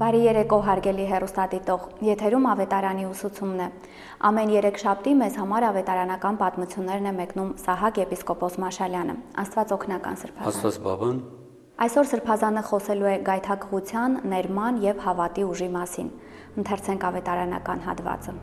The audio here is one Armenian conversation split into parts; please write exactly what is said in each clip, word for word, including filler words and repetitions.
Բարի երեկո հարգելի հեռուստադիտող, եթերում ավետարանի ուսուցումն է։ Ամեն երեքշաբթի մեզ համար ավետարանական պատմություններն է մեկնում Սահակ եպիսկոպոս Մաշալյանը։ Աստված օգնական սրբազան։ Աստված բավան։ Այսօր սրբազանը խոսելու է գայթակղության, ներման եւ հավատի ուժի մասին։ Ընթերցենք ավետարանական հատվածը։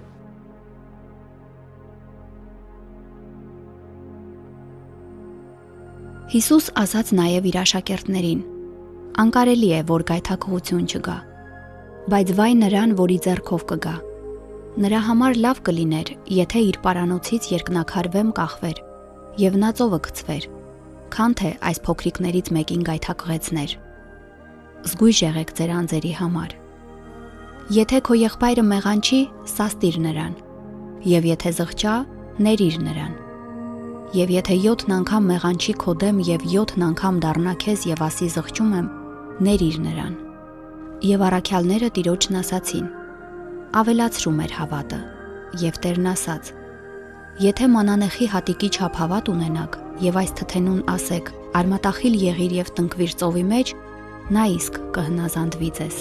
Հիսուս ասաց նաև իր աշակերտներին. Անկարելի է, որ գայթակղություն չգա, բայց վայ նրան, որի ձեռքով կգա։ Նրա համար լավ կլիներ, եթե իր պարանոցից երկնաքարվեմ կախվեր, եւ նա ծովը գցվեր, քան թե այս փոքրիկներից մեկին գայթակղեցներ։ Զգույշ եղեք ձեր անձերի համար։ Եթե քո եղբայրը մեղանչի, սաստիր նրան, եւ եթե զղջա, ներիր նրան։ Եվ եթե յոթն անգամ մեղանչի քո դեմ եւ յոթն անգամ դառնա քեզ եւ ասի զղջում եմ, ներիր նրան։ Եվ առաքյալները տիրոջն ասացին. ավելացրու մեր հավատը, եւ Տերն ասաց. եթե մանանեխի հատիկի չափ հավատ ունենաք եւ այս թթենուն ասեք, արմատախիլ եղիր եւ տնկվիր ծովի մեջ, նա իսկ կհնազանդվի ձեզ։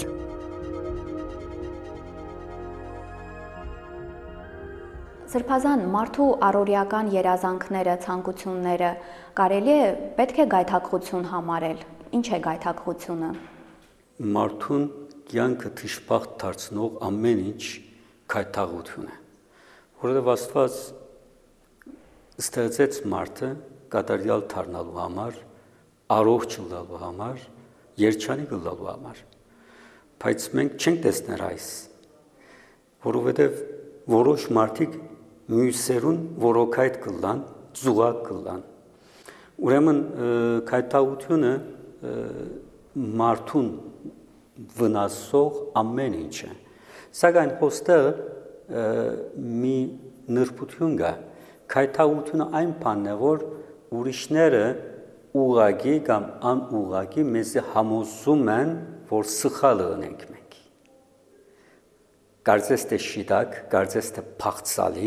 Սրբազան, մարդու առօրյական երազանքները, ցանկությունները կարելի է պետք է գայթակղություն համարել։ Ինչ է գայթակղությունը։ Մարդուն կյանքը թշպախտ դարձնող ամեն ինչ գայթակղություն է։ Որովհետև Աստված ստեղծեց մարդը կատարյալ դառնալու համար, առողջ լինելու համար, երջանիկ լինելու համար։ Բայց մենք չենք տեսներ այս, որովհետև որոշ մարդիկ մյուսերուն որոքայդ կլան, զուգակ կլան։ Ուրեմն գայթակղությունը մարդուն վնասող ամեն ինչ է։ Սակայն հոստեղ մի նրբություն կա։ Գայթակղությունը այն բանն է, որ ուրիշները ուղղակի կամ անուղղակի մեզ համոզում են, որ սխալ ենք մենք։ Կարծես թե շիտակ, կարծես թե փախցալի,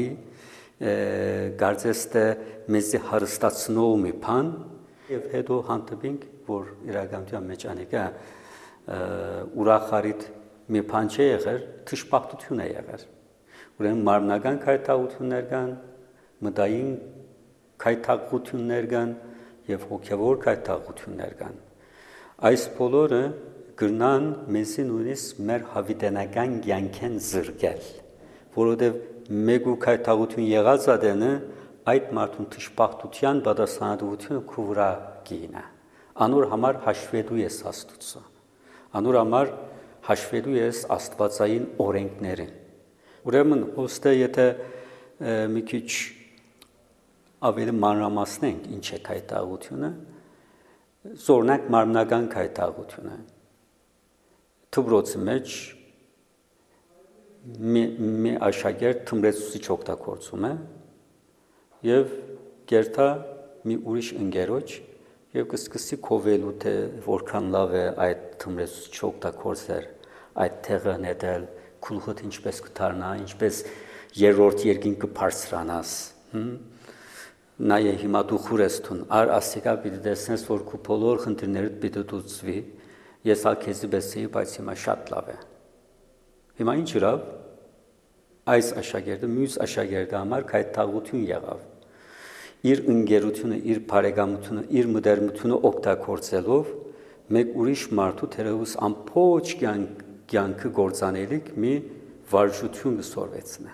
կարծես թե մեզ հարստացնող մի բան, եւ հետո հանդիպենք, որ իրականության մեջ անեկա ուրախարիտ մի բան չի եղել, թշպախտություն է եղել։ Ուրեմն մարմնական գայթակղություններ կան, մտային գայթակղություններ կան եւ հոգեվոր գայթակղություններ կան։ Այս բոլորը գրնան մեզի նույնիսկ մեր հավիտենական կյանքեն զրկել, որովհետև մեկ ու գայթակղություն եղած ադենը այդ մարդուն թշպախտության պատասխանատվությունը քո վրա կինա։ Անոր համար հաշվետու ես Աստծո։ Անոր համար հաշվետու ես աստվածային օրենքներին։ Ուրեմն ոստե եթե մի քիչ ավելի մանրամասնենք ինչ է գայթակղությունը, զորնակ մարմնական գայթակղությունը։ Թուբրոցի մեջ մի աշակերտ թմրեցուցիչ օգտագործում է եւ գերտա մի ուրիշ ընկերոջ եւ կսկսի քովելու թե որքան լավ է այդ թմրեցուցիչ օգտագործել, այդ տեղը նետել, քուլխոտ ինչպես կդառնա, ինչպես երրորդ երկին կբարձրանաս։ Նա է հիմա դու խուրեստուն, ար ասիկա պիտի տեսնես, որ քու բոլոր խնդիրներդ պիտի դուցվի, ես ալ քեզի բեսեի, բայց հիմա շատ լավ է։ Հիմա ինչ ուրավ, այս աշակերտը մյուս աշակերտի համար գայթակղություն եղավ։ Իր ընկերությունը, իր բարեկամությունը, իր մտերմությունը օգտագործելով մեկ ուրիշ մարդու թերևս ամբողջ կյանքը գործանելիք մի վարժություն կսորվեցնե։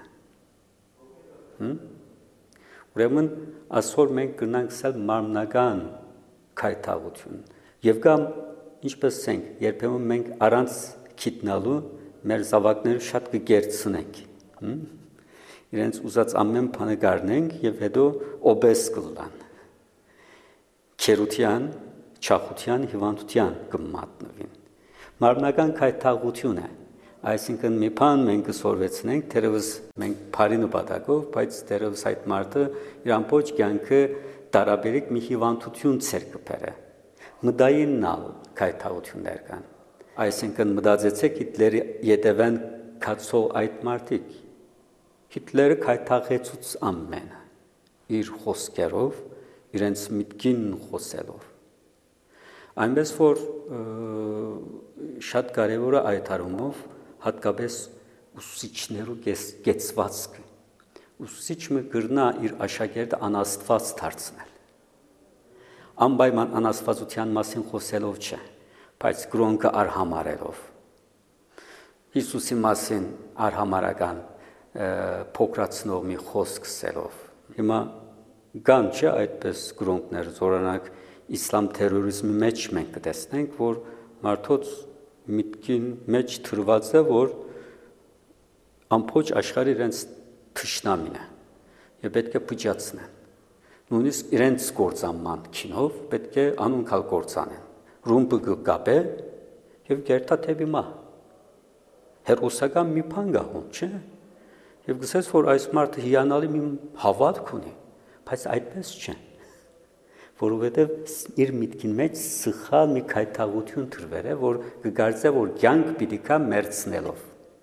Ուրեմն այսօր մենք կնանք սել մարմնական գայթակղություն եւ կամ ինչպես ենք, երբեմն մենք առանց գիտնալու մեր զավակները շատ կգերցնենք։ Իրենց ուզած ամեն բանը գարնենք եւ հետո օբես կլան։ Քերության, չախության, հիվանդության կմատնվին։ Մարմնական գայթակղություն է, այսինքն մի բան մենք կսորվեցնենք, թերևս մենք բարի նպատակով, բայց թերևս այդ մարդը իր ամբողջ կյանքը տարաբերիկ մի հիվանդություն ցեր կբերե։ Մտային նալ գայթակղություններ կան։ Այսինքն մտածեցեք Հիտլերի յետևեն կացող այդ մարդիկ։ Հիտլերը գայթակղեցուց ամենը իր խոսքերով, իրենց միտքին խոսելով։ Այնպես որ շատ կարևոր է այդ առումով հատկապես ուսուցիչներու կեցվածքը։ Ուսուցիչը կրնա իր աշակերտը անաստված դարձնել։ Անպայման անաստվածության մասին խոսելով չէ, բայց կրոնքը արհամարելով։ Հիսուսի մասին արհամարական փոքրացնող մի խոսք ասելով։ Հիմա կան չէ այդպես կրոնքներ, օրինակ իսլամ թերորիզմի մեջ մենք կտեսնենք, որ մարդոց միտքին մեջ թրված է, որ ամբողջ աշխարհը իրենց թշնամին է եւ պետք է փճացնեն։ Նույնիսկ իրենց գործանման քինով պետք է անունքալ գործանեն։ Ռումբը կկապե եւ գերտա թեպի մահ։ Հերոսական մի բան գահում, չէ՞։ Եվ գսես, որ այս մարդը հիանալի մի հավատք ունի, բայց այդպես չէ։ Որովհետև իր միտքին մեջ սխալ մի քայթաղություն դրվել է, որ կգարձե, որ կյանք պիտի կա մերցնելով։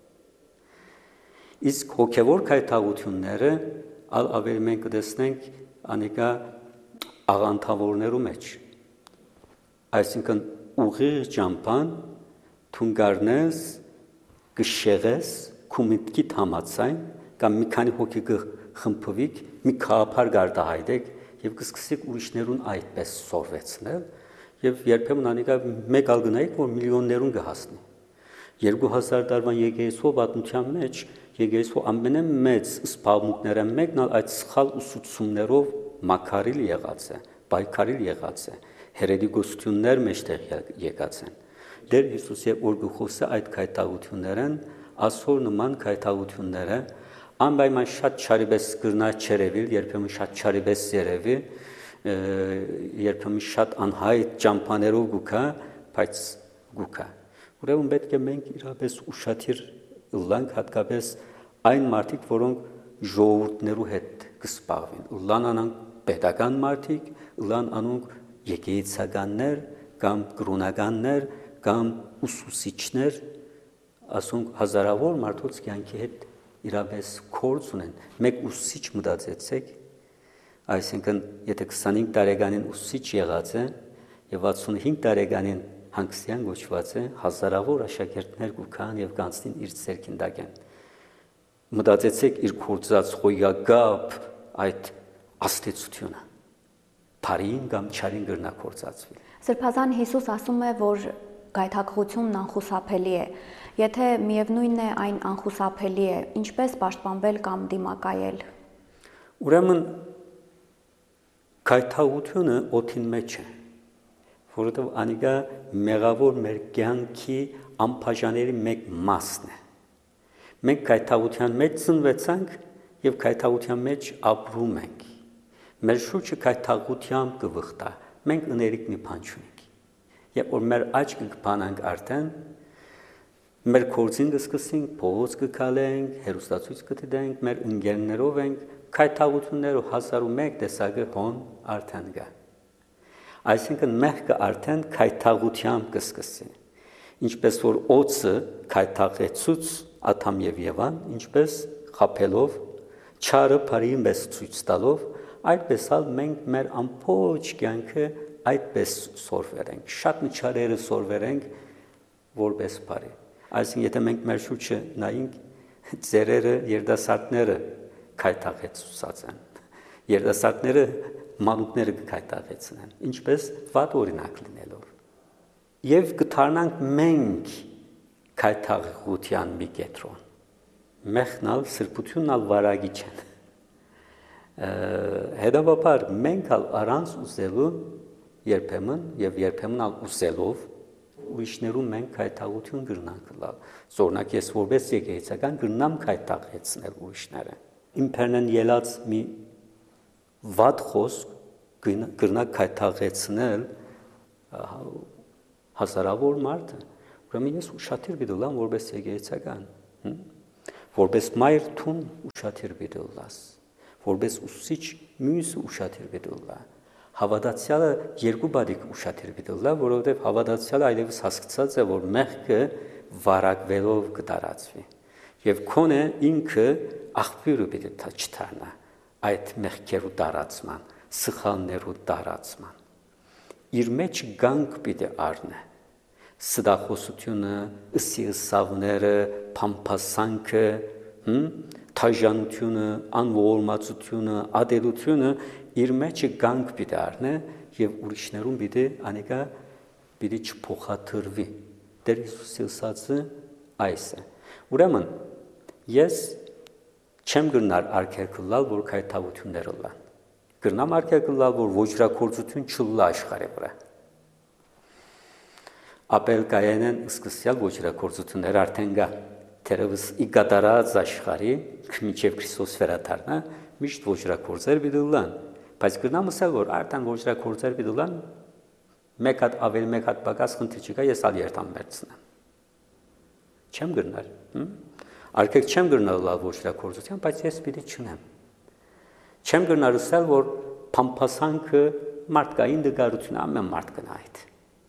Իսկ հոգևոր քայթաղությունները ալ ավելի մենք կտեսնենք անիկա աղանդավորներու մեջ։ Այսինքն ուղիղ ճամփան թունգարնես կշեղես քու միտքիդ համացայն կամ մի քանի հոգի կխմփվիկ մի քահապար գարտահայտեք եւ կսկսեք ուրիշներուն այդպես սորվեցնել եւ երբեմն անիկա մեկ ալ գնայիք որ միլիոններուն կհասնի երկու հազար տարվան եկեղեցու պատմության մեջ եկեղեցու ամենամեծ սպառնուկները մեկն ալ այդ սխալ ուսուցումներով մակարիլ եղած է պայքարիլ եղած է հերետիկոսություններ մեջտեղ եկած են դեր Հիսուսի օրգուխոսը այդ քայթաղություններն ասոր նման քայթաղությունները անպայման շատ չարիբես գրնա չերևիլ, երբեմն շատ չարիբես երևի, երբեմն շատ անհայտ ճամփաներով գուքա, բայց գուքա։ Ուրեմն պետք է մենք իրապես ուշադիր ըլլանք հատկապես այն մարդիկ, որոնք ժողովուրդներու հետ կսպառվին։ Ըլլան անոնք պետական մարդիկ, ըլլան անոնք եկեղեցականներ կամ կրոնականներ կամ ուսուցիչներ, ասոնք հազարավոր մարդոց կյանքի հետ իրապես կորց ունեն, մեկ ուսուցիչ մտածեցեք, այսինքն եթե քսանհինգ տարեկանին ուսուցիչ եղած է եւ վաթսունհինգ տարեկանին հանգստյան գոչված է, հազարավոր աշակերտներ կուքան եւ կանցնին իր ցերքին դակեն։ Մտածեցեք իր կորցած խոյագապ այդ աստեցությունը, բարին կամ չարին գրնա կորցածվի։ Սրբազան Հիսուս ասում է, որ գայթակղությունն անխուսափելի է։ Եթե միևնույնն է այն անխուսափելի է, ինչպես պաշտպանվել կամ դիմակայել։ Ուրեմն գայթակղությունը օդին մեջ է, որովհետև անիկա մեղավոր մեր կյանքի անբաժանելի մեկ մասն է։ Մենք գայթակղության մեջ ծնվեցանք եւ գայթակղության մեջ ապրում ենք։ Մեր շուրջը գայթակղությամբ կվխտա։ Մենք ուներիկ մի բան չունենք։ Երբ որ մեր աչքը կփանանք արդեն մեր կորձին կսկսենք, փողոց կքալենք, հերոստացույց կդիտենք, մեր ընկերներով ենք, քայթաղություններով հազար ու մեկ տեսակը հոն արդեն կա։ Այսինքն մեղքը արդեն քայթաղությամբ կսկսի։ Ինչպես որ օծը քայթաղեցուց Ադամ եւ Եվան, ինչպես խափելով, չարը բարին պես ցույց տալով, այդպես ալ մենք մեր ամբողջ կյանքը այդպես սորվերենք, շատ միջարերը սորվերենք որպես բարի։ Այսինքն եթե մենք մեր շուրջը նայենք, ծերերը, երդասարտները քայթաղեցուցած են։ Երդասարտները մանուկները կքայթաղեցնեն, ինչպես վատ օրինակ լինելով։ Եվ կդառնանք մենք քայթաղության մի կետրոն։ Մեղնալ սրբությունն ալ վարագի չեն։ Հետևաբար մենք ալ առանց ուզելու երբեմն եւ երբեմն ալ ուզելով ուրիշներու մենք քայթաղություն գրնանք լավ։ Զորնակ ես որպես եկեղեցական գրնամ քայթաղեցնել ուրիշները։ Իմպերնեն ելած մի վատ խոսք գրնա քայթաղեցնել հազարավոր մարդ։ Ուրեմն ես ուշադիր բիդոլամ որպես եկեղեցական, որպես մայր թուն ուշադիր բիդոլաս, որպես ուսուցիչ մյուս ուշադիր բիդոլա։ Հավատացյալը երկու բադիկ ուշադիր բիդոլա, որովհետև հավատացյալը այլևս հասկացած է, որ մեղքը վարակվելով կդարածվի։ Եվ քոնը ինքը աղբյուրը պիտի չդառնա այդ մեղքերու դարածման, սխալներու դարածման։ Իր մեջ գանք պիտի առնե։ սդախոսությունը, ըսիըսավները, փամփասանքը, թաժանությունը, անողորմածությունը, ադելությունը իր մեջը գանք պիտի առնե եւ ուրիշներուն պիտի անիկա պիտի չփոխադրվի։ Տեր Հիսուսի ասածը այս է։ Ուրեմն ես չեմ գնար արկելքլալ, որ քայթավությունները լան։ Գրնամ արկելքլալ, որ ոչրակորցություն չլա աշխարհի վրա։ Ապել կայանեն սկսյալ ոչրակորցություններ արդեն գա։ Թերևս ի կատարած աշխարհի մինչև Քրիստոս վերադառնա միշտ ոչրակորցեր պիտի լան։ Բայց գրնամ ասել, որ արդեն ոչրակորցեր պիտի լան, մեկ հատ ավել, մեկ հատ պակաս խնդիր չկա, ես ալ երթամ վերցնեմ։ Չեմ գրնար։ Արկեք չեմ գրնալ լալ ոչրակորցության, բայց ես պիտի չունեմ։ Չեմ գրնար ասել, որ փամփասանքը մարդկային դգարություն ամեն մարդ կնա այդ։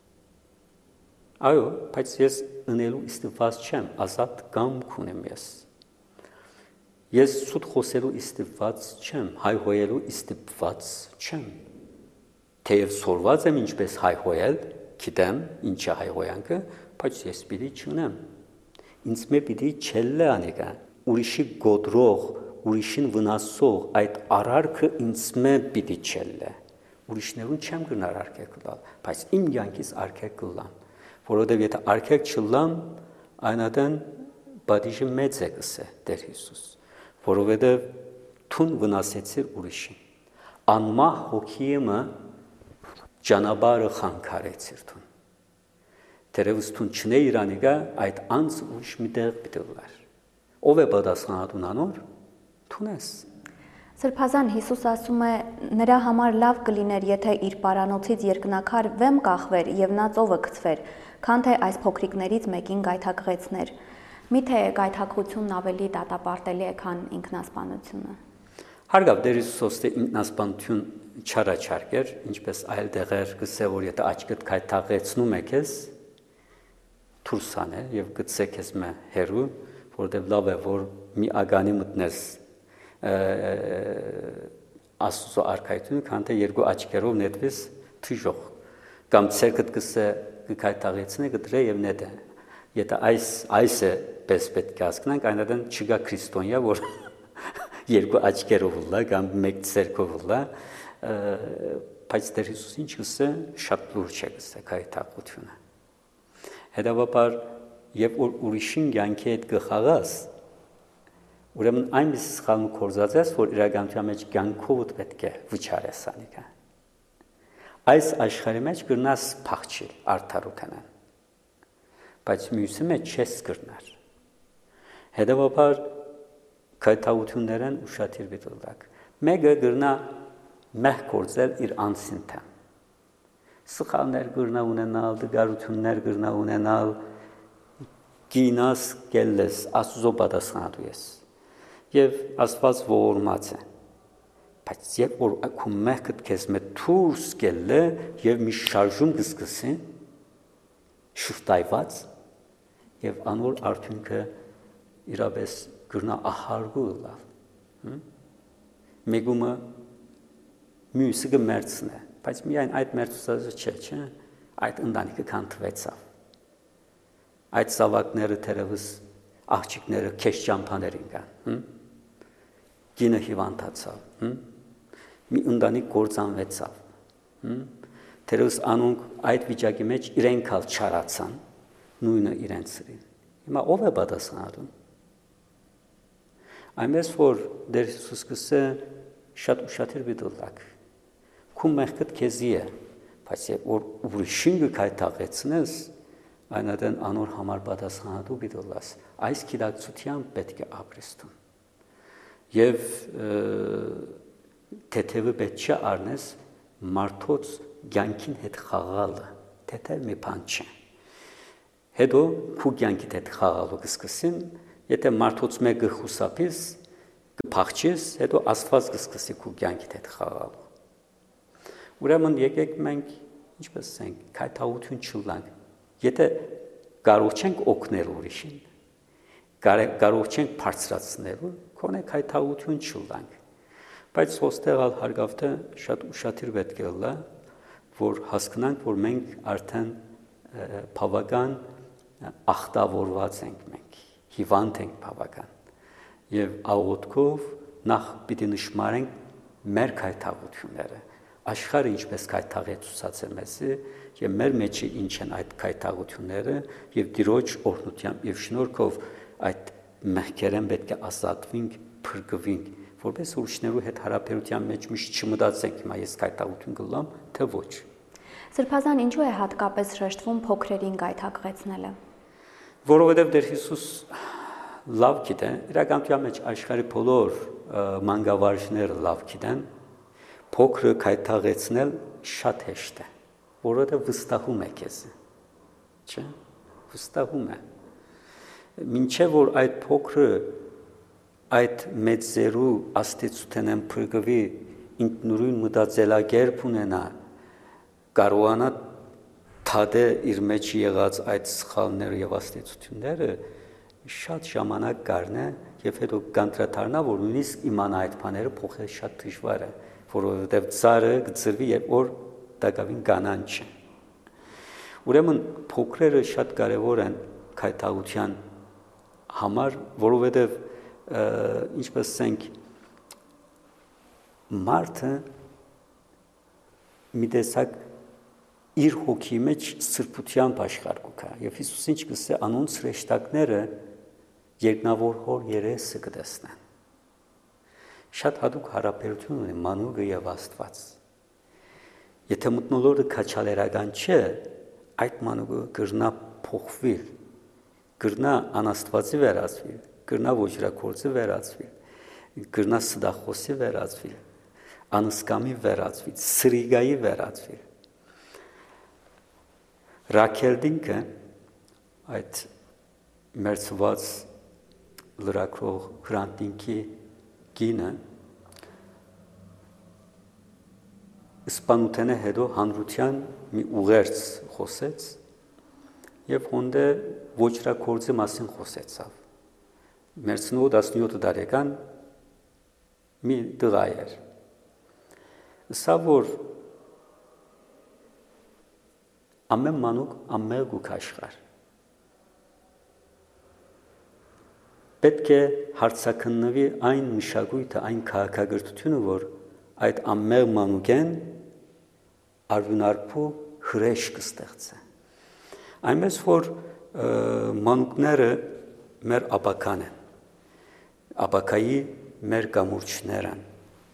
Այո, բայց ես ընելու իստիպված չեմ, ազատ կամք ունեմ ես։ Ես սուտ խոսելու իստիպված չեմ, հայհոյելու իստիպված չեմ։ Թեև սորված եմ ինչպես հայհոյել, գիտեմ ինչ է հայհոյանքը, բայց ես պիտի չունեմ։ Ինձ մե պիտի չելլե անիկա, ուրիշի գոդրող, ուրիշին վնասող այդ արարքը ինձ մե պիտի չելլե։ Ուրիշներուն չեմ գնար արկեք լալ, բայց իմ յանքից արկեք կլամ, որովհետև եթե արկեք չլամ, այնադեն բադիժը մեծ է կսե Տեր Հիսուս, որովհետև թուն վնասեցիր ուրիշին, անմահ հոգիեմը ճանապարհը խանգարեցիր թուն, թերևս թուն չնե իրանիկա այդ անձ ուրիշ մի տեղ պիտի լար, ով է պատասխանատուն անոր, թունես։ Սրբազան Հիսուս ասում է, նրա համար լավ կլիներ, եթե իր պարանոցից երկնակար վեմ կախվեր և նա ծովը գցվեր, քան թե այս փոքրիկներից մեկին գայթակղեցներ։ Միթե գայթակղությունն ավելի դատապարտելի է, քան ինքնասպանությունը։ Հարգավ Տեր Հիսուսը ինքնասպանություն չառաջարկեր, ինչպես այլ տեղեր գսե, որ եթե աչքդ գայթակղեցնում է քեզ, դուրս անե եւ գցե քեզ մե հերու, որտեղ լավ է որ մի ագանի մտնես Աստծո արքայությունը, քան թե երկու աչքերով նետվես թիժող կամ ցերկդ գսե գայթակղեցնե գտրե եւ նետե։ Եթե այս այս է պես պետք է ասկնանք, այնադեն չգա քրիստոնյա, որ երկու աչքերով լա կամ մեկ ցերկով լա, բայց Տեր Հիսուս ինչ գսե շատ լուրջ է գսե գայթակղությունը։ Հետևաբար երբ որ ուրիշին յանքի հետ գխաղաս, ուրեմն այնպես սխալն կորզածես, որ իրականության մեջ կյանքովդ պետք է վճարես անիկա։ Այս աշխարհի մեջ կրնաս փախչել արդարութենան, բայց մյուսի մեջ չես կրնար։ Հետևաբար գայթակղություններն ուշադիր դիտեք։ Մեկը կրնա մեղ կորզել իր անձին թեմ։ Սխալներ կրնա ունենալ, դգարություններ կրնա ունենալ, գինաս գելես, Աստծո պատասխանատու ես։ Եվ Աստված ողորմած է, բայց երբ որ քո մեղքդ քեզ մե դուրս գելը եւ մի շարժում կսկսի շուտայված եւ անոր արդյունքը իրապես գրնա ահարգու լավ։ Մեգումը մյուսը կմերցնե, բայց միայն այդ մերցուցածը չէ, չէ, այդ ընտանիքը քանթվեցավ։ Այդ զավակները թերևս աղջիկները քեշ ճամփաներին կան, գինը հիվանդացավ, մի ընտանիք կործանվեցավ, թերևս անոնք այդ վիճակի մեջ իրենք ալ չարացան, նույնը իրենց սրին։ Հիմա ով է պատասխանատուն։ Այնպես որ Տեր Հիսուս կսե շատ ուշադիր դիտեք, քո մեղքդ քեզի է, բայց երբ որ ուրիշին գայթակղեցնես, այնադեն անոր համար պատասխանատու դիտոլաս, այս գիտակցությամբ պետք է ապրես դու։ Եվ թեթևը պետք չէ առնես մարդոց կյանքին հետ խաղալը, թեթև մի բան չէ։ Հետո քու կյանքիդ հետ խաղալու կսկսին, եթե մարդոց մեկը խուսափես, կփախչես, հետո Աստված կսկսի քու կյանքիդ հետ խաղալու։ Ուրեմն եկեք մենք ինչպես ասենք, գայթակղություն չլանք։ Եթե կարող չենք օգնել ուրիշին, կարող չենք բարձրացնել, քոնե գայթակղություն չլանք։ Բայց ոստեղալ հարգավտը շատ ուշադիր պետք է լա, որ հասկանանք, որ մենք արդեն բավական ախտավորված ենք մենք, հիվանդ ենք բավական։ Եվ աղոթքով նախ պիտի նշмарենք մեր քայթաղությունները, աշխարհը ինչպես քայթաղեցուցացել մեզ, եւ մեր մեջի ինչ են այդ քայթաղությունները, եւ Տիրոջ օրհնությամբ եւ շնորհքով այդ մեղքերեն պետք է ազատվենք, փրկվենք, որպես ուրիշներու հետ հարաբերության մեջ միշտ չմտածենք, հիմա ես քայթաղություն կլամ, թե ոչ։ Սրբազան, ինչու է հատկապես շեշտվում փոքրերին գայթակղեցնելը։ Որովհետև Տեր Հիսուս լավ գիտե, իրականության մեջ աշխարհի բոլոր մանկավարժները լավ գիտեն, փոքրը քայթաղեցնել շատ հեշտ է, որովհետև վստահում է քեզ, չէ՞, վստահում է։ Մինչև որ այդ փոքրը այդ մեծերու աստեցութենեն փրկվի, ինքնուրույն մտածելակերպ ունենա, կարողանա թադե իր մեջ եղած այդ սխալները եւ աստեցությունները, շատ ժամանակ կառնե եւ հետո կանտրադառնա, որ նույնիսկ իմանա այդ բաները փոխել շատ դժվար է, որովհետեւ ծառը գծրվի եւ որ դակավին կանանչ է։ Ուրեմն փոքրերը շատ կարեւոր են քայթաղության համար, որովհետեւ ինչպես ասենք մարդը մի տեսակ իր հոգի մեջ սրբության աշխարհ կա եւ Հիսուս ինչ կսե անուն սրեշտակները երկնավոր հոր երեսը կտեսնեն շատ հատուկ հարաբերություն ունի մանուկը եւ Աստված եթե մտնոլորտը քաչալերական չէ այդ մանուկը կրնա փոխվի կրնա անաստվածի վերածվի կրնա ոչրակորձի վերածվի կրնա սդախոսի վերածվի անսկամի վերածվի սրիգայի վերածվի Ռաքելդինքը այդ մերձված լրակրող Հրանտինքի գինը իսպանութենը հետո հանրության մի ուղերձ խոսեց եւ հոնդե ոչրակորձի մասին խոսեցավ մերձնու տասնյոթ տարեկան մի տղա էր սա որ ամեն մանուկ ամեն գուք աշխար պետք է հարցակննվի այն մշակույթը, այն քաղաքագրությունը, որ այդ ամեն մանուկեն արյունարփու հրեշ կստեղծե այնպես որ մանուկները մեր աբական են աբակայի մեր կամուրջներ են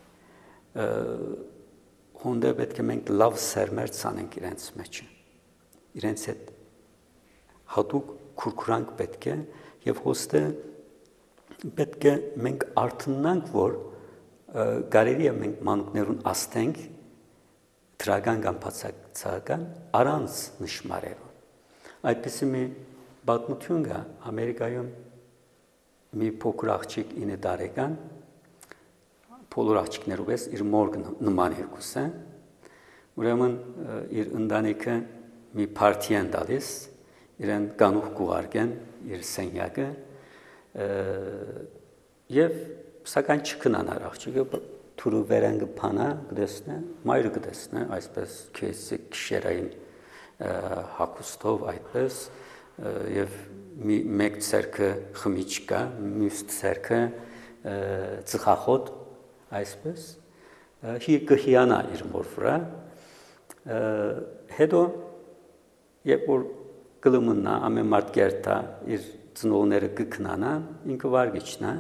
հոնդե պետք է մենք լավ սերմեր ցանենք իրենց մեջ իրենց հետ հատուկ քուրքուրանք պետք է եւ հոստը պետք է մենք արթնանանք որ գարերի է մենք մանուկներուն աստենք դրական կամ բացակցական առանց նշмарելու այդպիսի մի պատմություն կա ամերիկայում մի փոքր աղջիկ ինը տարեկան բոլոր աղջիկներով էս իր մորգ նման երկուս է ուրեմն իր ընտանիքը մի պարտի են տալիս իրեն կանուխ կուղարկեն իր սենյակը եւ սակայն չքնանար աղջիկը թուրը վերան կփանա կդեսնե մայրը կդեսնե այսպես քեսի քշերային հակուստով այդպես եւ մի մեկ ցերկը խմիչկա մյուս ցերկը ծխախոտ այսպես հի կհիանա իր մոր վրա հետո երբ որ գլումնա ամեն մարդ կերտա իր ծնողները կքնանա ինքը վարգիչնա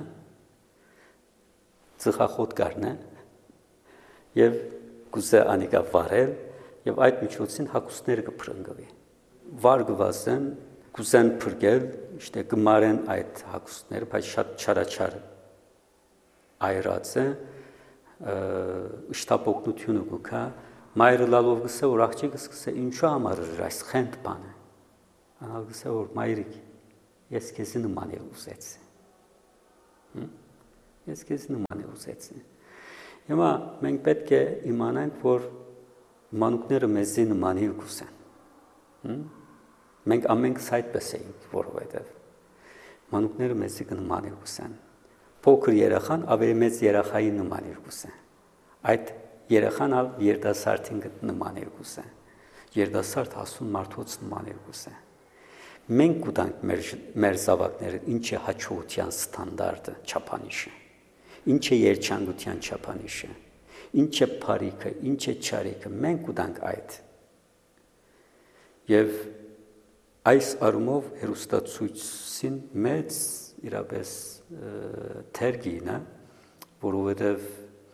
ծխախոտ կառնա եւ գուզե անիկա վարել եւ այդ միջոցին հակուստները կփրկվի վարգված են գուզեն փրկել իշտե կմարեն այդ հակուստները բայց շատ չարաչար այրած է իշտապօգնությունը կա մայրը լալով գսե որ աղջիկը սկսե ինչու համար էր այս խենթ բանը անալ գսե որ մայրիկ ես քեզի նման եմ ուզեցի ես քեզի նման եմ ուզեցի հիմա մենք պետք է իմանանք որ մանուկները մեզի նման են կուսեն մենք ամենքս այդպես ենք որովհետև մանուկները մեզի նման են կուսեն փոքր երախան ավելի մեծ երախայի նման երկուս է այդ երախան ալ երիտասարդին նման երկուս է երդասարդ հասուն մարդոց նման երկուս է։ Մենք կուտանք մեր, մեր զավակները ինչ է հաճողության ստանդարտը, չափանիշը, ինչ է երջանկության չափանիշը, ինչ է բարիքը, ինչ է չարիքը, մենք կուտանք այդ։ Եվ այս առումով հերոստացույցին մեծ իրապես թերգին է, որովհետև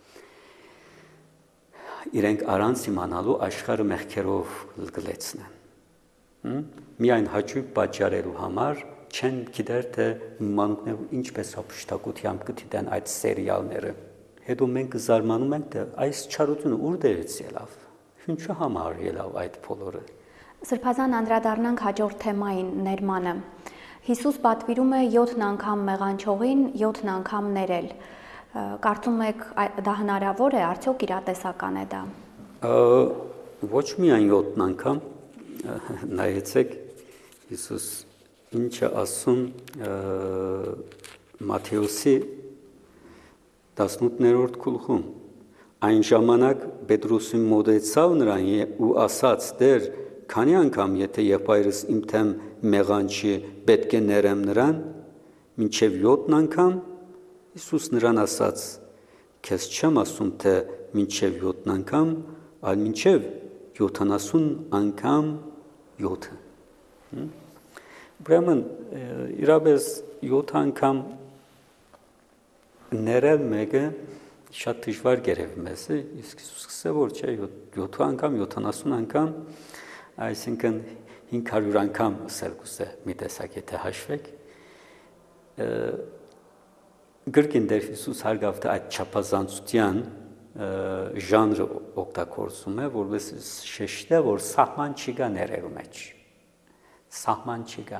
իրենք առանց իմանալու աշխարհը մեղքերով լգլեցնեն։ Միայն հաճույք պատճառելու համար չեն գիտեր թե մանուկները ինչպես ապշտակությամբ կդիտեն այդ սերիալները։ Հետո մենք զարմանում ենք թե այս չարությունը ուր դերից ելավ։ Ինչու համար ելավ այդ բոլորը։ Սրբազան անդրադառնանք հաջորդ թեմային ներմանը։ Հիսուս պատվիրում է յոթ անգամ մեղանչողին յոթ անգամ ներել։ Կարծում եք դա հնարավոր է, արդյոք իրատեսական է դա։ Ոչ միայն յոթ անգամ, նայեցեք Հիսուս ինչ է ասում Մատթեոսի տասնութերորդ գլխում։ Այն ժամանակ Պետրոսին մոտեցավ նրան ու ասաց. «Տեր, քանի անգամ եթե եղբայրս իմ թեմ մեղանչի, պետք է ներեմ նրան, մինչև յոթ անգամ»։ Հիսուս նրան ասաց. «Քեզ չեմ ասում թե մինչև յոթ անգամ, այլ մինչև յոթանասուն անգամ յոթը»։ Ուրեմն իրապես յոթ անգամ ներել մեկը շատ դժվար գերեվ մեզ է, իսկ Հիսուս սկսե որ չէ յոթ անգամ, յոթանասուն անգամ, այսինքն հինգ հարյուր անգամ ասել կուզե մի տեսակ եթե հաշվեք, գրքին դեր Հիսուս հարգավտ այդ չափազանցության ժանրը օգտագործում է, որովհետեւ շեշտե որ սահման չկա ներելու մեջ, սահման չկա։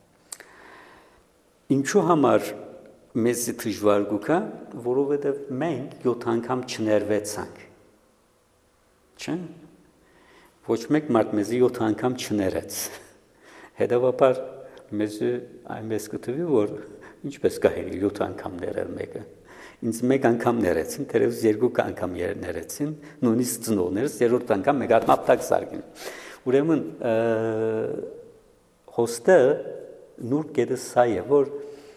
Ինչու համար մեզի դժվար գուկա, որովհետև մենք յոթ անգամ չներվեցանք, չէ՞։ Ոչ մեկ մարդ մեզի յոթ անգամ չներեց։ Հետևաբար մեզի այնպես կթվի, որ ինչպես կարելի յոթ անգամ ներել մեկը։ Ինձ մեկ անգամ ներեցին, թերևս երկու անգամ ներեցին, նույնիսկ ծնողներս երրորդ անգամ մեկ հատ ապտակ զարգին։ Ուրեմն հոստը նուրբ գետը սա է, որ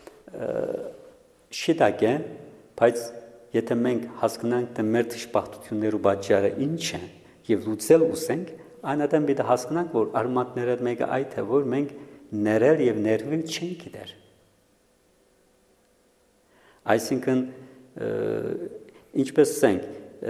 շիտակ է, բայց եթե մենք հասկանանք, թե մեր դժբախտություններու պատճառը ինչ է եւ լուծել ուզենք, այնադեմ պետք է հասկանանք, որ արմատները մեկը այդ է, որ մենք ներել եւ ներվել չենք գիտեր։ Այսինքն ինչպես ասենք,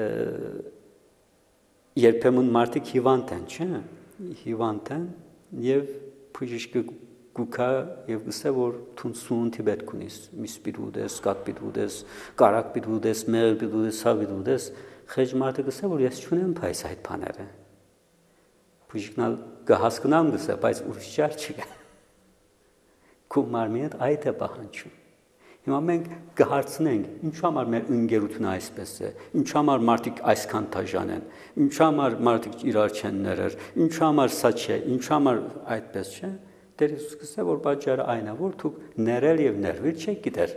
երբեմն մարդիկ հիվանդ են, չէ՞, հիվանդ են եւ բժիշկը գուքա եւ գսե որ թունսունի պետք ունիս, միս պիտուդես, կատ պիտուդես, կարակ պիտուդես, մեղ պիտուդես, սա պիտուդես, խեջ մարդը գսե որ ես չունեմ փայս այդ բաները։ Բժիշկն կհասկանամ գսե, բայց ուրիշ ճար չկա։ Քո մարմինը այդ է պահանջում։ Հիմա մենք կհարցնենք, ինչ համար մեր ընկերությունը այսպես է, ինչ համար մարդիկ այսքան դաժան են, ինչ համար մարդիկ իրար չեն ներեր, ինչ համար սա չէ, ինչ համար այդպես չէ։ Տեր Հիսուս գսե որ պատճառը այն է, որ դուք ներել եւ ներվել չեք գիտեր։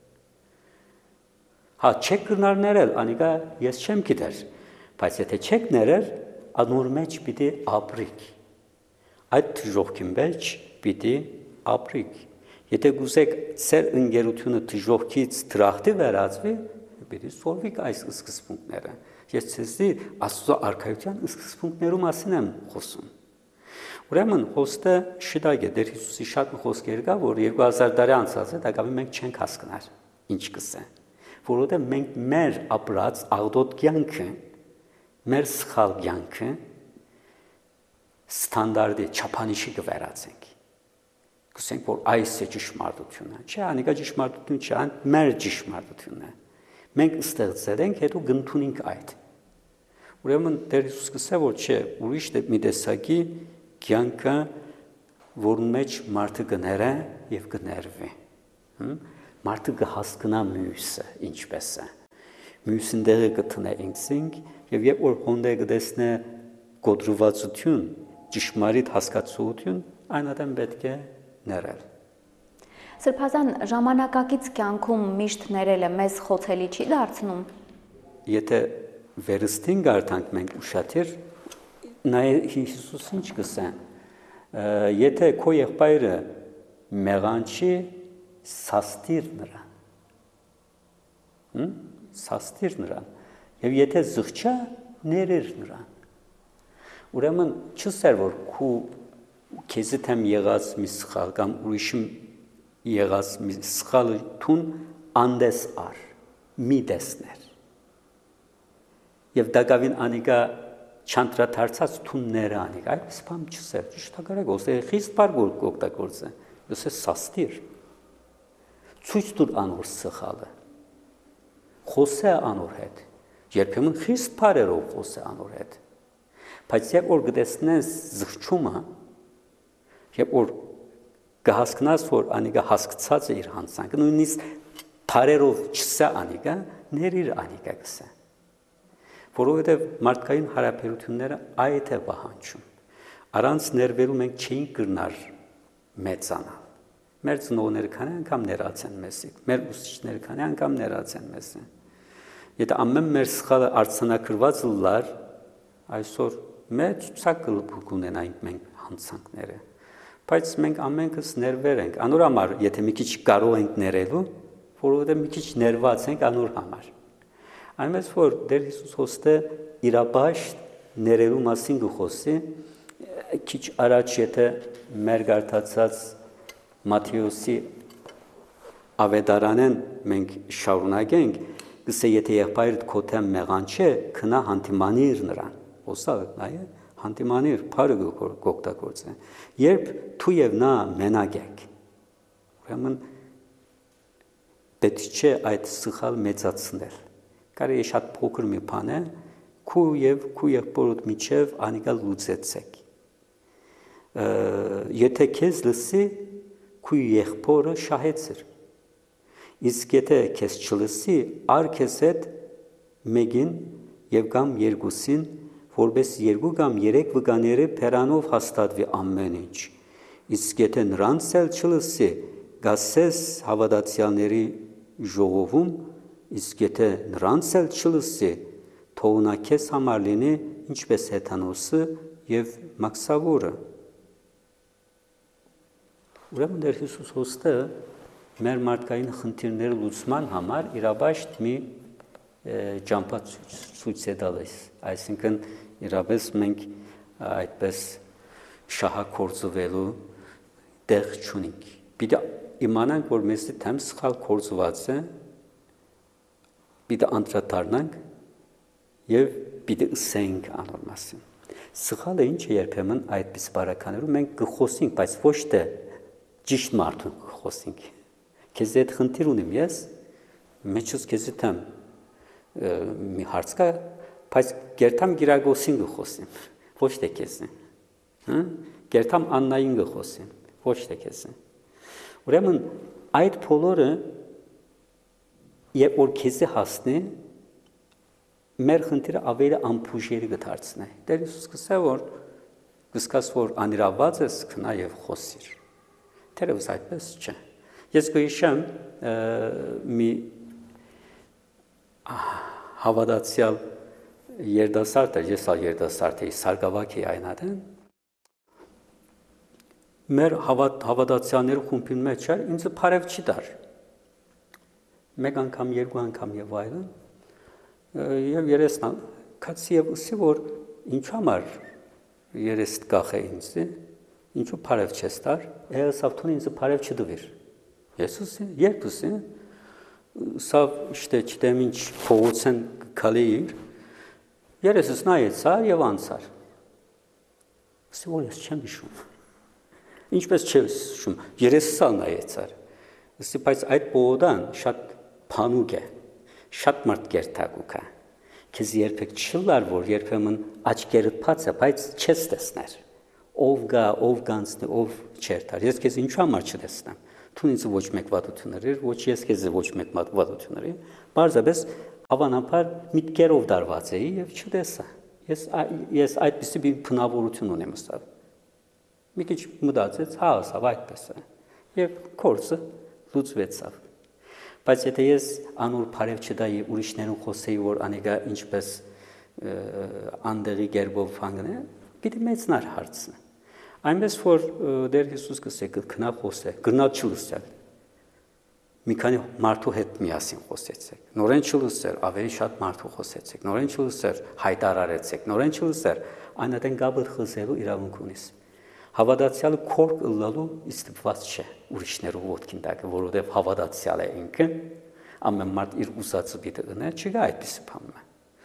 Հա չեք գնար ներել, անիկա ես չեմ գիտեր, բայց եթե չեք ներել, անոր մեջ պիտի ապրիկ։ Այդ ժողքին մեջ պիտի ապրիկ։ Եթե գուզեք ծեր ընկերությունը դժողքից դրախտի վերածվի, պիտի սորվիկ այս սկզբունքները։ Ես ցեզի Աստծո արքայության սկզբունքներու մասին եմ խոսում։ Ուրեմն հոստը շիտակ է, դեր Հիսուսի շատ խոսքեր կա, որ երկու հազար տարի անցած է, դա մենք չենք հասկանար, ինչ կսե։ Որովհետև մենք մեր ապրած աղդոտ կյանքը, մեր սխալ կյանքը ստանդարտի չափանիշի կվերածենք։ Կսենք, որ այս է ճշմարտությունը, չէ, անիկա ճշմարտություն չէ, այն մեր ճշմարտությունն է։ Մենք ստեղծել ենք, հետո գտնունենք այդ։ Ուրեմն Տեր Հիսուս կսե, որ չէ, ուրիշ մի տեսակի կյանքը, որն մեջ մարդը կներե եւ կներվի։ Մարդը կհասկանա մյուսը, ինչպես է։ Մյուսին դերը կտնե ինքսինք եւ երբ որ հոնդե կտեսնե կոտրվածություն, ճշմարիտ հասկացություն, այնադեմ պետք է ներել։ Սրբազան ժամանակակից կյանքում միշտ ներելը մեզ խոցելի չի դարձնում։ Եթե վերստին գարտանք մենք ուշադիր նայ Հիսուսին չգսեն, եթե քո եղբայրը մեղանչի, սաստիր նրան, սաստիր նրան, եւ եթե զղջա, ներիր նրան։ Ուրեմն չսեր որ քու քեզիդ hem եղած մի սխալ կամ ուրիշի եղած մի սխալը թուն անդես ար, մի դեսներ։ Եվ դակավին անիկա չանտրաթարցած թունները անիկա, այդպես բամ չսեր, ճիշտակարակ, ոսե խիստ բարգոր կօգտագործը, ոսե սաստիր, ցույց տուր անոր սխալը, խոսե անոր հետ, երբեմն խիստ բարերով խոսե անոր հետ, բայց երբ որ գտեսնես զղջումը, երբ որ կհասկնաս, որ անիկա հասկացած է իր հանցանքը, նույնիսկ բարերով չսե անիկա, ներիր անիկա կսե։ Որովհետև մարդկային հարաբերությունները այդ է պահանջում։ Առանց ներվելու մենք չէինք կրնար մեծանալ։ Մեր ծնողները քանի անգամ ներած են մեզի, մեր ուսուցիչները քանի անգամ ներած են մեզի։ Եթե ամեն մեր սխալը արձանագրված լար, այսօր մեծ ցակ կունենայինք մենք հանցանքները։ Բայց մենք ամենքս ներվեր ենք։ Անոր համար, եթե մի քիչ կարող ենք ներելու, որովհետև մի քիչ ներված ենք անոր համար։ Այնպես որ Տեր Հիսուս հոստը իրապաշտ ներելու մասին գխոսի, քիչ առաջ եթե մեր գարտացած Մատթեոսի ավետարանեն մենք շարունակենք, գսե եթե եղբայրդ քո դեմ մեղանչե, քնա հանդիմանիր նրան։ Ոսա նայե հանդիմանիր, բարը կօգտագործե։ Երբ դու եւ նա մենակ եք, ուրեմն պետք չէ այդ սխալ մեծացնել։ Կարելի է շատ փոքր մի բան է, քու եւ քու եղբորդ միջև անիկա լուծեցեք։ Եթե քեզ լսի, քու եղբորը շահեցիր։ Իսկ եթե քեզ չլսի, ար քեզ հետ մեկին եւ կամ երկուսին, որպես երկու կամ երեք վկաները փերանով հաստատվի ամեն ինչ։ Իսկ եթե նրանց էլ չլսի, գասես հավատացյալների ժողովում, իսկ եթե նրանց էլ չլսի, թող նա քեզ համար լինի ինչպես հեթանոսը եւ մաքսավորը։ Ուրեմն Տեր Հիսուս հոստը մեր մարդկային խնդիրները լուծման համար իրավաշտ մի ճամփա ցույց է տալիս։ Այսինքն իրապես մենք այդպես շահագործվելու տեղ չունենք։ Պիտի իմանանք, որ մեզ դեմ սխալ գործված է, պիտի անդրադառնանք եւ պիտի ասենք անոր մասին։ Սխալը ինչ է երբեմն այդպես բարականերում մենք կխոսենք, բայց ոչ թե ճիշտ մարդու կխոսենք։ Քեզ հետ խնդիր ունեմ ես, մեջս քեզ դեմ մի հարց կա, բայց գերտամ գիրագոսին կխոսեմ, ոչ թե քեզ։ Հա? Գերտամ Աննային կխոսեմ, ոչ թե քեզ։ Ուրեմն այդ բոլորը երբ որ քեզ հասնի, մեր խնդիրը ավելի ամփուժելի կդարձնի։ Տեր Հիսուս կսա որ կսկաս որ անիրաված ես քնա եւ խոսիր։ Թերևս այդպես չէ։ Ես կհիշեմ մի հավատացյալ երդասարդ է, ես ալ երդասարդ էի, Սարգսակի այնադեն։ Մեր հավատացյալների խումբին մեջ էր, ինձ բարև չի դար։ Մեկ անգամ, երկու անգամ եւ այլն։ Եվ երեսն կացի եւ ուսի որ ինչ համար երեստ կախե ինձ, ինչու բարև չես տար, Էլսավթուն ինձ բարև չդվիր։ Ես ուսի, երբ ուսի, սա işte չտեմ ինչ փողոցեն կալեիր, երեսս նայեցար եւ անցար։ Ուսի որ ես չեմ հիշում։ Ինչպես չես հիշում, երեսս նայեցար։ Ուսի բայց այդ փողոդան շատ փանուկ է, շատ մարդ գերտագուկ է։ Քեզ երբեք չլար, որ երբեմն աչքերդ բաց է, բայց չես տեսներ։ Ով գա, ով գանցնի, ով չերտար։ Ես քեզ ինչու համար չտեսնեմ։ Թուն ինձ ոչ մեկ վատություններ էր, ոչ ես քեզ ոչ մեկ վատություններ էր։ Բարձրապես հավանաբար միտքերով դարված էի եւ չտեսա։ Ես ես այդպիսի մի բնավորություն ունեմ ըստավ։ Մի քիչ մտածեց, հա, ասավ այդպես է։ Եվ կորսը լուծվեցավ։ Բայց եթե ես անոր բարև չդայի ուրիշներուն խոսեի, որ անիկա ինչպես անդերի գերբով հանգնե, պիտի մեծնար հարցը։ Այնպես որ Տեր Հիսուս կսե կքնա խոսե, գնալ չլսել։ Մի քանի մարդու հետ միասին խոսեցեք։ Նորեն չլսել, ավելի շատ մարդու խոսեցեք։ Նորեն չլսել, հայտարարեցեք։ Նորեն չլսել, այնատեն գաբը խզելու իրավունք ունես։ Հավատացյալը քորք ըլլալու իստված չէ ուրիշներու ոտքին տակը, որովհետև հավատացյալ է ինքը, ամեն մարդ իր ուզածը պիտի ընե, չկա այդպիսի բան։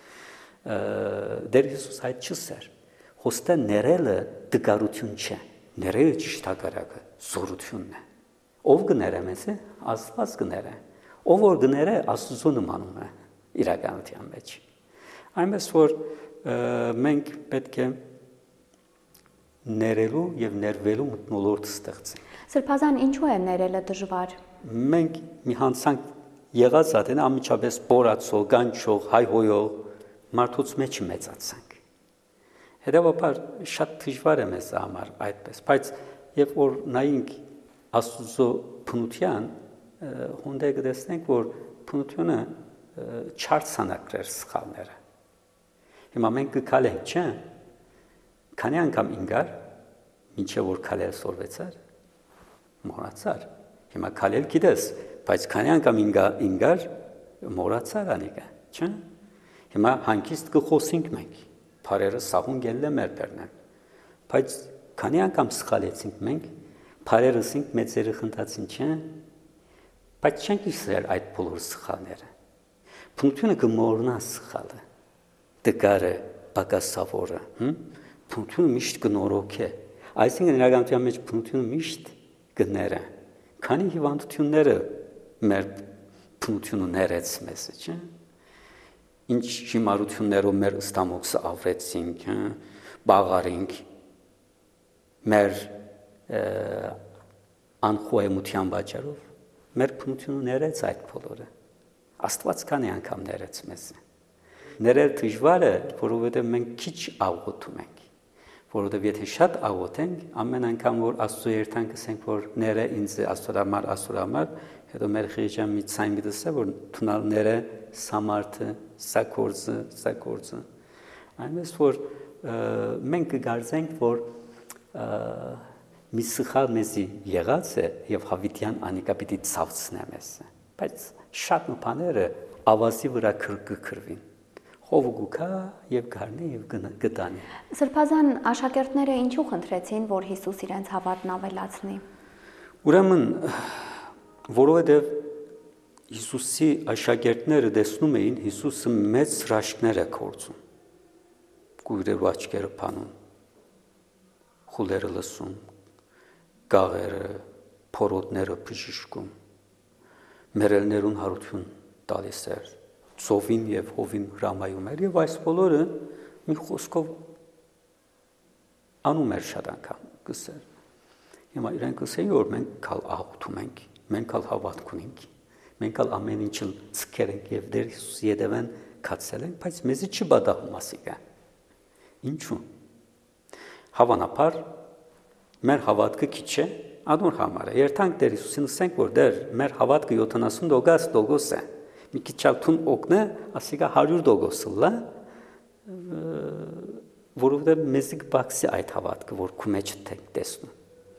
Տեր Հիսուս այդ չսեր։ Խոստը ներելը դգարություն չէ, ներելը ճշտակարակը զորությունն է։ Ով գները մեզ է, Աստված գները։ Ով որ գները Աստծո նմանում է իրականության մեջ։ Այնպես որ մենք պետք է ներելու եւ ներվելու մթնոլորտ ստեղծենք։ Սրբազան ինչու է ներելը դժվար։ Մենք մի հանցանք եղած ատեն ամիջապես բորացող, գանչող, հայհոյող մարդուց մեջ մեծացանք։ Հետևաբար շատ դժվար է մեզ համար այդպես, բայց երբ որ նայենք Աստծո փնության, հոնդե կտեսնենք, որ փնությունը չարցանակրեր սխալները։ Հիմա մենք կքալենք, չէ՞։ Քանի անգամ ինգար, մինչև որ քալել սորվեցար, մոռացար։ Հիմա քալել գիտես, բայց քանի անգամ ինգար, մոռացար անիկա, չէ՞։ Հիմա հանկիստ կխոսենք մենք, բարերը սահուն գելն է մեր բերնեն, բայց քանի անգամ սխալեցինք մենք, բարերը սինք մեծերը խնդացին, չէ՞, բայց չենք իսրել այդ բոլոր սխալները։ Փնությունը կմոռնա սխալը, դգարը, բակասավորը, փնությունը միշտ կնորոք է, այսինքն իրականության մեջ փնությունը միշտ կները, քանի հիվանդությունները մեր փնությունը ներեց մեզ, չէ՞։ Ինչ հիմարություններով մեր ստամոքսը ավրեցինք, բաղարինք, մեր անխոհեմության պատճառով, մեր փնությունը ներեց այդ բոլորը, Աստված քանի անգամ ներեց մեզ։ Ներել դժվար է, որովհետև մենք քիչ աղոթում ենք, որովհետև եթե շատ աղոթենք, ամեն անգամ որ Աստծո երթանք ասենք, որ ները ինձ Աստծոհամար, Աստծոհամար, հետո մեր խիղճան մի ցայն գտեսը, որ թունալ ները սամարտը, սա կորձը, սա կորձը։ Այնպես որ մենք կգարձենք, որ մի սխալ մեզի եղած է եւ հավիտյան անիկա պիտի ցավցնե մեզ, բայց շատ բաները ավազի վրա կրկրվին։ Ով գուքա եւ գարնի եւ գտանի։ Սրբազան աշակերտները ինչու խնդրեցին, որ Հիսուս իրենց հավատն ավելացնի։ Ուրեմն, որովհետեւ Հիսուսի աշակերտները տեսնում էին Հիսուսը մեծ հրաշքներ է գործում։ Գույրերը աչքերը փանում, խուլերը լսում, գաղերը, փորոտները բժշկում, մերելներուն հարություն տալիս էր, ծովին եւ հովին հրամայում էր եւ այս բոլորը մի խոսքով անում էր շատ անգամ գսեր։ Հիմա իրենք ասեին, որ մենք կալ աղոթում ենք, մենք կալ հավատք ունենք, մենք կալ ամեն ինչը ցկեր ենք եւ Տեր Հիսուսի յետևեն կացել ենք, բայց մեզի չբադահում ասիկա։ Ինչու՞։ Հավանաբար մեր հավատքը քիչ է, ադոր համար է։ Երթանք Տեր Հիսուսին ասենք, որ Տեր մեր հավատքը յոթանասուն տոկոս է։ Մի քիչ ալթուն օգնը, ասիկա հարյուր տոկոս լա, որովհետև մեզի կբացի այդ հավատքը, որ քու մեջ եք տեսնում։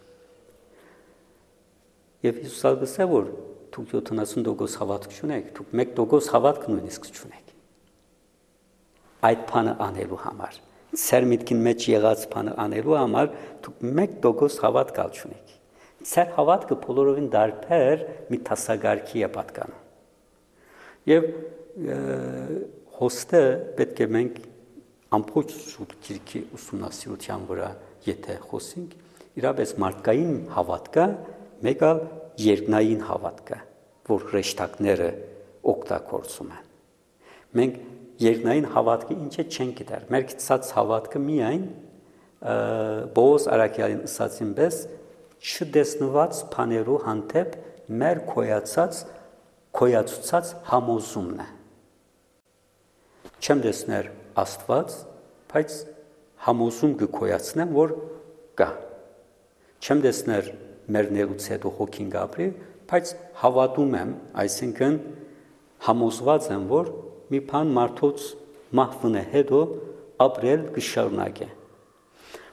Եվ Հիսուսը ասել, որ դուք յոթանասուն տոկոս հավատք չունեք, դուք մեկ տոկոս հավատք նույնիսկ չունեք։ Այդ բանը անելու համար, ծեր միտքին մեջ եղած բանը անելու համար դուք մեկ տոկոս հավատք ալ չունեք։ Ծեր հավատքը բոլորովին դարբեր մի տասագարքի է պատկանում։ Եվ հոստը պետք է մենք ամբողջ Սուրբ Գիրքի ուսումնասիրության վրա եթե խոսենք, իրապես մարդկային հավատքը մեկ այլ երկնային հավատքը, որ հրեշտակները օգտագործում են։ Մենք երկնային հավատքը ինչ է չենք գիտեր։ Մեր գիտած հավատքը միայն Պողոս առաքյալին ասացին պես չտեսնված բաներու հանդեպ մեր քոյացած քոյացուցած համոզումն է։ Չեմ տեսներ Աստված, բայց համոզում կքոյացնեմ, որ կա։ Չեմ տեսներ մեր ներուց հետո հոգին գաբրի, բայց հավատում եմ, այսինքն համոզված եմ, որ մի բան մարդոց մահվնե հետո ապրել կշարունակե։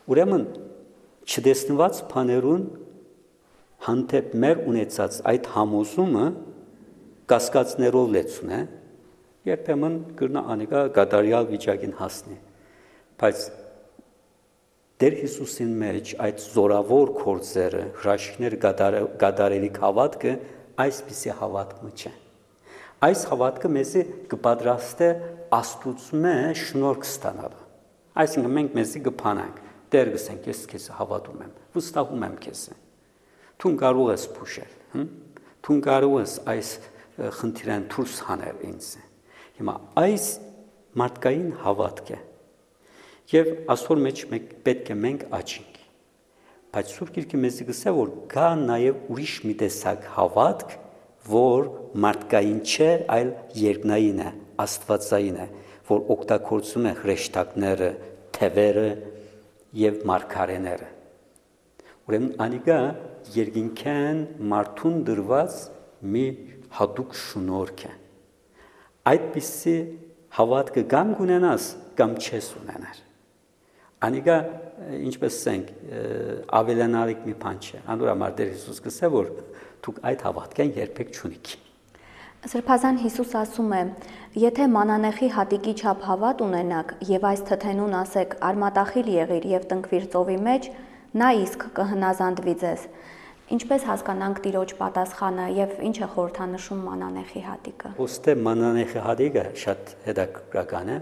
Ուրեմն չդեսնված բաներուն հանդեպ մեր ունեցած այդ համոզումը կասկածներով լեցուն է, երբեմն կրնա անիկա կատարյալ վիճակին հասնի, բայց Տեր Հիսուսին մեջ այդ զորավոր գործերը, հրաշքներ կատարելիք հավատքը այսպիսի հավատքը չէ։ Այս հավատքը մեզի կպատրաստե Աստծո շնորհք ստանալը։ Այսինքն մենք մեզի կփանանք, Տեր գսենք, ես քեզ հավատում եմ, վստահում եմ քեզ։ Դու կարող ես փուշել, դու կարող ես այս խնդիրան դուրս հանել ինձ։ Հիմա այս մարդկային հավատքը եւ աստոր մեջ մենք պետք է մենք աճենք, բայց Սուրբ Գիրքը մեզ գսե որ կա նաեւ ուրիշ մի տեսակ հավատք, որ մարդկային չէ, այլ երկնային է, աստվածային է, որ օգտագործում է հրեշտակները, թևերը եւ մարգարեները։ Ուրեմն անիկա երկինքեն մարդուն դրված մի հատուկ շնորհք է։ Այդպիսի հավատքը կամ ունենաս, կամ չես ունենար։ Անիկա ինչպես ասենք, ավելանալիք մի բան չէ։ Անորամար Տեր Հիսուս գսե որ դուք այդ հավատքեն երբեք չունիք։ Սրբազան Հիսուս ասում է. եթե մանանեխի հատիկի չափ հավատ ունենաք եւ այս թթենուն ասեք արմատախիլ եղիր եւ տնկվիր ծովի մեջ, նա իսկ կհնազանդվի ձեզ։ Ինչպես հասկանանք Տիրոջ պատասխանը եւ ինչ է խորհրդանշում մանանեխի հատիկը։ Ոստե մանանեխի հատիկը շատ հետաքրքրական է։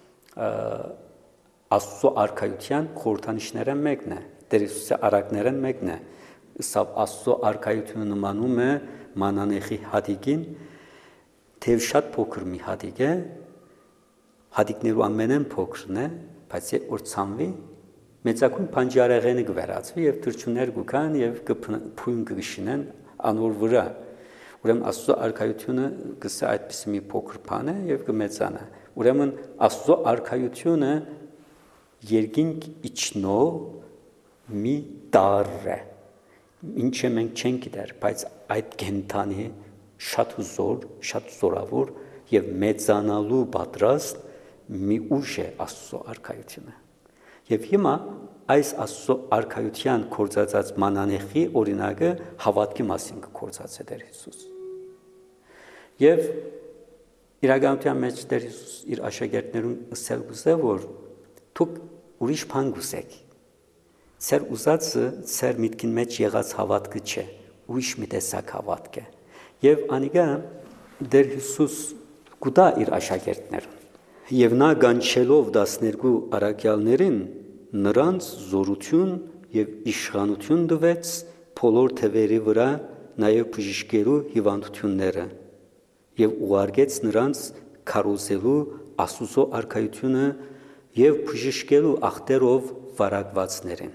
Աստծո արքայության խորհրդանիշները մեկն է, Տեր Հիսուսի արակներն մեկն է։ Սա Աստծո արքայությունը նմանում է մանանեխի հատիկին, թեև շատ փոքր մի հատիկ է, հատիկներու ամենեն փոքրն է, բայց որ ցանվի մեծակուն փանջարեղենը կվերածվի եւ թրջուններ կգան եւ կփույն կգշինեն անոր վրա։ Ուրեմն Աստծո արքայությունը գսե այդպես մի փոքր բան է եւ կմեծանա։ Ուրեմն Աստծո արքայությունը երկինք իջնող մի տար է։ Ինչը մենք չենք գիտեր, բայց այդ կենթանի շատ զոր, շատ զորավոր եւ մեծանալու պատրաստ մի ուժ է Աստծո արքայությունը։ Եվ հիմա այս Աստծո արքայության կործածած մանանեխի օրինակը հավատքի մասին կործած է Տեր Հիսուս։ Եվ իրականության մեջ Տեր Հիսուս իր աշակերտներուն ասել գուզե որ դուք ուրիշ բան գուզեք։ Ձեր ուզածը ձեր միտքին մեջ եղած հավատքը չէ, ուրիշ մի տեսակ հավատք է։ Եվ անիկա Տեր Հիսուս գուտա իր աշակերտներուն։ Եվ նա գանչելով տասներկու առաքյալներին նրանց զորություն եւ իշխանություն տվեց բոլոր թևերի վրա, նաեւ բժիշկերու հիվանդությունները, եւ ուղարկեց նրանց քարոզելու Աստծո արքայությունը եւ բժիշկելու ախտերով վարակվածներին։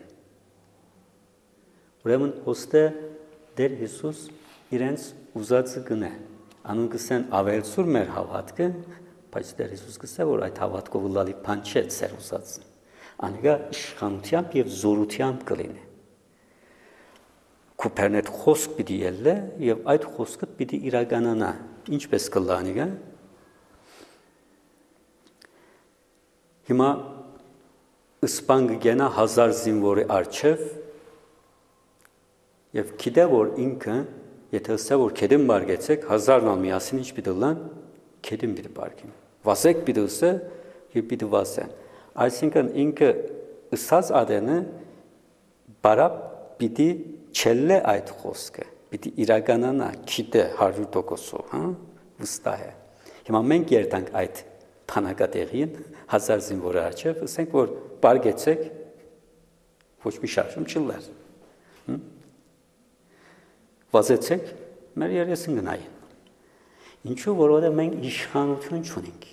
Ուրեմն ոստե Տեր Հիսուս իրենց ուզածը գնե։ Անուն կսեն ավելցուր մեր հավատքը, բայց Տեր Հիսուս գսե որ այդ հավատքով լալի բան չէ ծեր ուզածը։ Անիկա իշխանությամբ եւ զորությամբ կլինի։ Կուպերնետ խոսք պիտի ելլե եւ այդ խոսքը պիտի իրականանա։ Ինչպես կլա անիկա։ Հիմա Իսպան գենա հազար զինվորի արչև եւ գիտե որ ինքը եթե ասա որ քեդին բարգեցեք հազարն ալ միասին ինչ պիտի լան քեդին պիտի բարգին վասեք պիտի ասա եւ պիտի վասեն այսինքն ինքը ըսած ադենը բարա պիտի չելլե այդ խոսքը պիտի իրականանա գիտե հարյուր տոկոսով հա վստահ է հիմա մենք երտանք այդ փանակատեղին հազար զինվորի արչև ասենք որ բարգեցեք ոչ մի շարժում չլար վազեցեք մեր երեսին գնային ինչու որովհետև մենք իշխանություն չունենք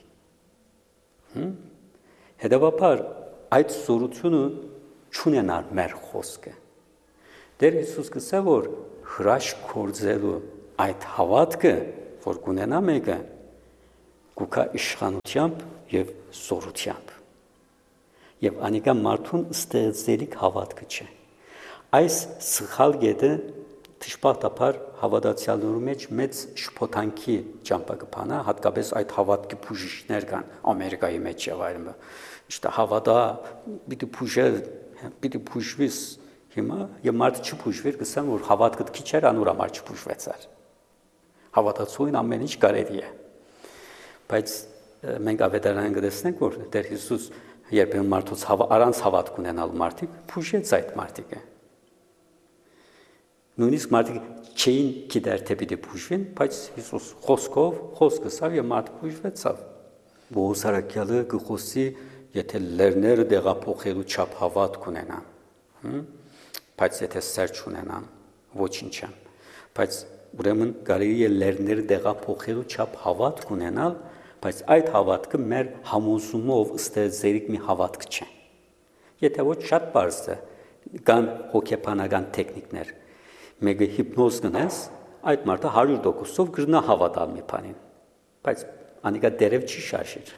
հետևաբար այդ զորությունը չունենար մեր խոսքը Տեր Հիսուս գսե որ հրաշք գործելու այդ հավատքը որ կունենա մեկը կուքա իշխանությամբ եւ զորությամբ եւ անիկա մարդուն ստեղծելիք հավատքը չէ այս սխալ գետը Թշպարտաբար հավատացյալներու մեջ մեծ շփոթանքի ճամփա կփանա, հատկապես այդ հավատքի բուժիչներ կան Ամերիկայի մեջ եւ այլն։ Իշտա հավատա, պիտի բուժել պիտի փուժվես հիմա, եւ մարդը չփուժվեր, գսան որ հավատքդ քիչ էր, անոր համար չփուժվեցար։ Հավատացողին ամեն ինչ կարելի է։ Բայց մենք ավետարանին կտեսնենք, որ Տեր Հիսուս երբեմն մարդուց առանց հավատք ունենալ մարդիկ փուժեց այդ մարդիկը։ Նույնիսկ մարդիկ չէին գիտեր թե պիտի փուժվեն, բայց Հիսուս խոսքով խոսքը ասավ եւ մարդը փուժվեցավ։ Բոհոս Արաքյալը գխոսի, եթե լերները դեղափոխելու չափ հավատք ունենան, բայց եթե սեր չունենան, ոչինչ չեմ։ Բայց ուրեմն կարելի է լերները դեղափոխելու չափ հավատք ունենալ, բայց այդ հավատքը մեր համոզումով ստեղծերիկ մի հավատք չէ։ Եթե ոչ շատ բարձ է, կան հոգեբանական տեխնիկներ, մեկը հիպնոզ գնես, այդ մարդը հարյուր տոկոսով կգնա հավատալ մի բանին, բայց անիկա դերև չի շարժիր։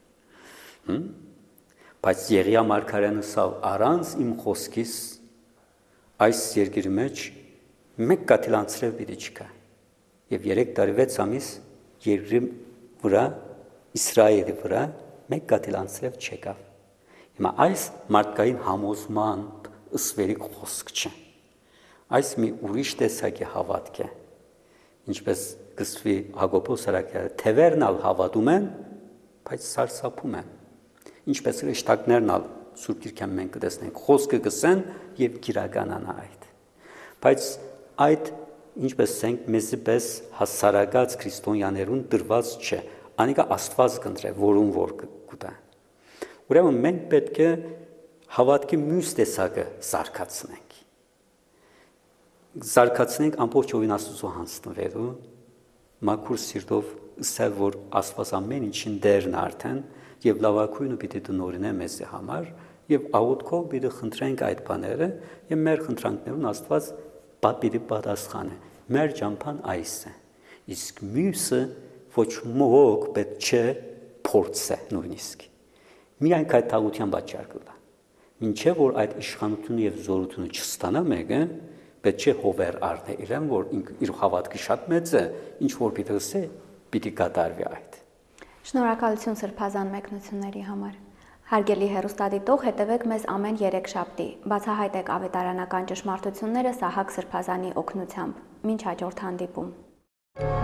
Բայց Եղիա մարգարեանը ասավ առանց իմ խոսքից այս երկրի մեջ մեկ կաթիլանցրև պիտի չկա։ Եվ երեք տարի վեց ամիս երկրի վրա Իսրայելի վրա մեկ կաթիլանցրև չեկավ։ Հիմա այս մարդկային համոզման ըսվերիկ խոսք չէ։ Այս մի ուրիշ տեսակի հավատք է։ Ինչպես գսվի Հակոբոս Արաքյալը, թևերն ալ հավատում են, բայց սարսափում են։ Ինչպես էլ իշտակներն ալ Սուրբ Գիրքան մենք կտեսնենք, խոսքը գսեն եւ գիրականանա այդ։ Բայց այդ ինչպես ասենք, մեզի պես հասարակած քրիստոնյաներուն դրված չէ։ Անիկա Աստված կընտրե, որուն որ կուտա։ Ուրեմն մենք պետք է հավատքի մյուս տեսակը զարգացնենք։ Զարգացնենք ամբողջ օրին Աստծո հանձնվելու, մաքուր սիրտով ասել, որ Աստված ամեն ինչին դերն արդեն եւ լավակույնը պիտի դնորինե մեզի համար եւ աղոթքով պիտի խնդրենք այդ բաները եւ մեր խնդրանքներուն Աստված պիտի պատասխանե։ Մեր ճամփան այս է։ Իսկ մյուսը ոչ մոք պետք չէ փորձը նույնիսկ։ Միայն կայտաղության պատճառ կլա։ Մինչև որ այդ իշխանությունը եւ զորությունը չստանա մեկը, պետք չէ հովեր առնե իրեն, որ իր հավատքը շատ մեծ է, ինչ որ պիտի ասե, պիտի կատարվի այդ։ Շնորհակալություն սրբազան մեկնությունների համար։ Հարգելի հեռուստադիտող, հետևեք մեզ ամեն երեքշաբթի։ Բացահայտեք ավետարանական ճշմարտությունները Սահակ Սրբազանի օգնությամբ։ Մինչ հաջորդ հանդիպում։